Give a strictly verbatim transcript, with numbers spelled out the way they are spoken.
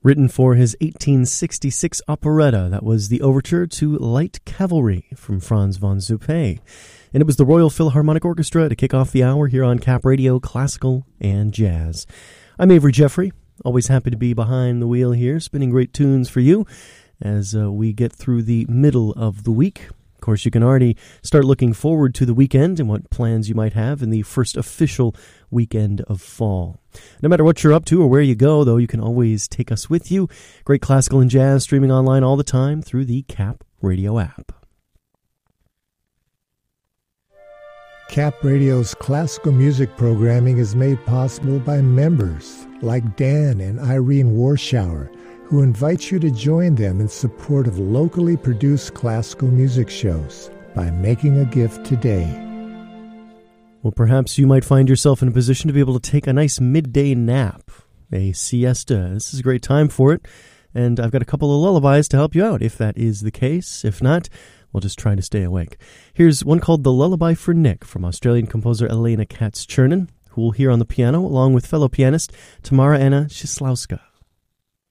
Written for his eighteen sixty-six operetta, that was the overture to Light Cavalry from Franz von Suppé. And it was the Royal Philharmonic Orchestra to kick off the hour here on Cap Radio, Classical and Jazz. I'm Avery Jeffrey, always happy to be behind the wheel here, spinning great tunes for you as uh, we get through the middle of the week. Of course, you can already start looking forward to the weekend and what plans you might have in the first official weekend of fall. No matter what you're up to or where you go, though, you can always take us with you. Great classical and jazz streaming online all the time through the Cap Radio app. Cap Radio's classical music programming is made possible by members like Dan and Irene Warschauer, who invite you to join them in support of locally produced classical music shows by making a gift today. Well, perhaps you might find yourself in a position to be able to take a nice midday nap, a siesta. This is a great time for it, and I've got a couple of lullabies to help you out if that is the case. If not, we'll just try to stay awake. Here's one called The Lullaby for Nick from Australian composer Elena Katz-Chernin, who we'll hear on the piano along with fellow pianist Tamara Anna Szyslowska.